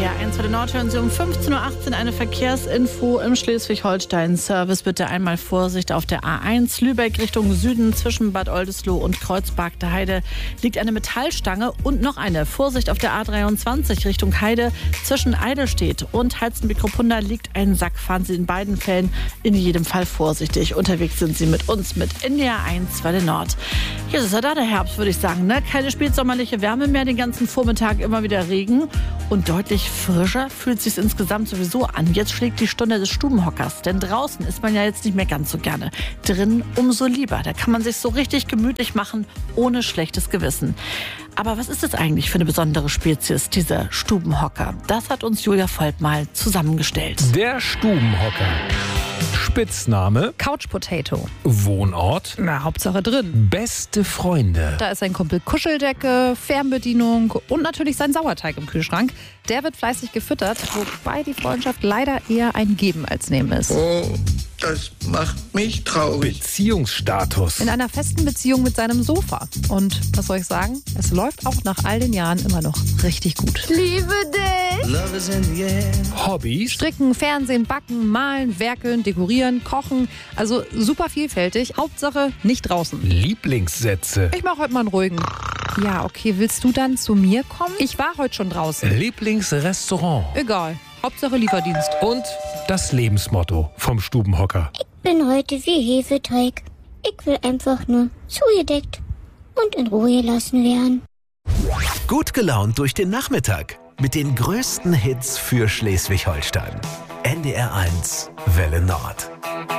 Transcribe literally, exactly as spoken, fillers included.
R eins Welle Nord hören Sie um fünfzehn Uhr achtzehn eine Verkehrsinfo im Schleswig-Holstein-Service. Bitte einmal Vorsicht auf der A eins Lübeck Richtung Süden zwischen Bad Oldesloe und Kreuzberg der Heide liegt eine Metallstange und noch eine. Vorsicht auf der A dreiundzwanzig Richtung Heide zwischen Eidelstedt und Heizenbeek-Ruppunda liegt ein Sack. Fahren Sie in beiden Fällen in jedem Fall vorsichtig. Unterwegs sind Sie mit uns mit N D R eins Welle Nord. Jetzt ist ja da der Herbst, würde ich sagen. Ne? Keine spätsommerliche Wärme mehr, den ganzen Vormittag immer wieder Regen. Und deutlich frischer fühlt es sich insgesamt sowieso an. Jetzt schlägt die Stunde des Stubenhockers. Denn draußen ist man ja jetzt nicht mehr ganz so gerne. Drin umso lieber. Da kann man sich so richtig gemütlich machen, ohne schlechtes Gewissen. Aber was ist das eigentlich für eine besondere Spezies, dieser Stubenhocker? Das hat uns Julia Volk mal zusammengestellt. Der Stubenhocker. Spitzname? Couch Potato. Wohnort? Na, Hauptsache drin. Beste Freunde? Da ist sein Kumpel Kuscheldecke, Fernbedienung und natürlich sein Sauerteig im Kühlschrank. Der wird fleißig gefüttert, wobei die Freundschaft leider eher ein Geben als Nehmen ist. Oh, das macht mich traurig. Beziehungsstatus? In einer festen Beziehung mit seinem Sofa. Und was soll ich sagen? Es läuft auch nach all den Jahren immer noch richtig gut. Liebe dich! Love is in the air. Hobbys? Stricken, Fernsehen, Backen, Malen, Werkeln, Dekorieren, Kochen. Also super vielfältig. Hauptsache nicht draußen. Lieblingssätze? Ich mache heute mal einen ruhigen. Ja, okay, willst du dann zu mir kommen? Ich war heute schon draußen. Lieblingsrestaurant? Egal. Hauptsache Lieferdienst. Und das Lebensmotto vom Stubenhocker? Ich bin heute wie Hefeteig. Ich will einfach nur zugedeckt und in Ruhe gelassen werden. Gut gelaunt durch den Nachmittag mit den größten Hits für Schleswig-Holstein. N D R eins Welle Nord.